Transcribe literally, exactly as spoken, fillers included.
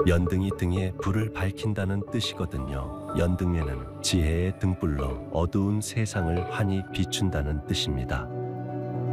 연등이 등에 불을 밝힌다는 뜻이거든요. 연등에는 지혜의 등불로 어두운 세상을 환히 비춘다는 뜻입니다.